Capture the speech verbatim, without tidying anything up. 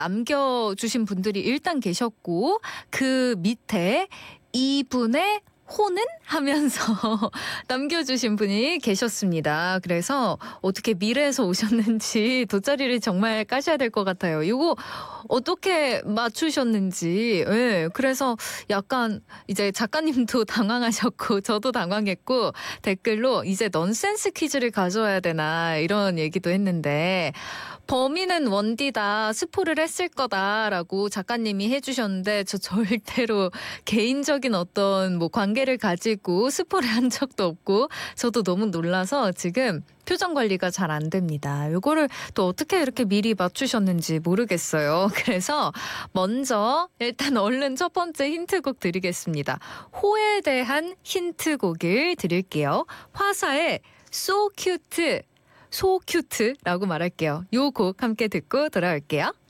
남겨주신 분들이 일단 계셨고 그 밑에 이분의 호는? 하면서 남겨주신 분이 계셨습니다. 그래서 어떻게 미래에서 오셨는지 돗자리를 정말 까셔야 될 것 같아요. 이거 어떻게 맞추셨는지. 네, 그래서 약간 이제 작가님도 당황하셨고 저도 당황했고 댓글로 이제 넌센스 퀴즈를 가져와야 되나 이런 얘기도 했는데 범인은 원디다 스포를 했을 거다라고 작가님이 해주셨는데 저 절대로 개인적인 어떤 뭐 관계를 가지고 스포를 한 적도 없고 저도 너무 놀라서 지금 표정 관리가 잘 안 됩니다. 요거를 또 어떻게 이렇게 미리 맞추셨는지 모르겠어요. 그래서 먼저 일단 얼른 첫 번째 힌트곡 드리겠습니다. 호에 대한 힌트곡을 드릴게요. 화사의 So Cute, So Cute라고 말할게요. 요 곡 함께 듣고 돌아올게요.